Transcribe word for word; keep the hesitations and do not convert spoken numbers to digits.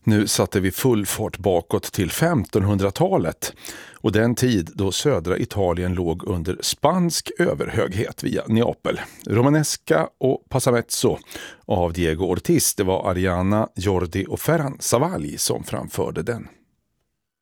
Nu satte vi full fart bakåt till femtonhundratalet och den tid då södra Italien låg under spansk överhöghet via Neapel. Romanesca och Passamezzo av Diego Ortiz, det var Ariana, Jordi och Ferran Savalli som framförde den.